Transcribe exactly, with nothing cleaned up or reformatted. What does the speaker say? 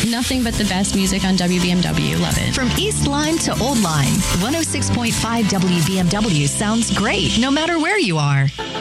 Nothing but the best music on W B M W. Love it. From East Lyme to Old Lyme, one oh six point five W B M W sounds great no matter where you are.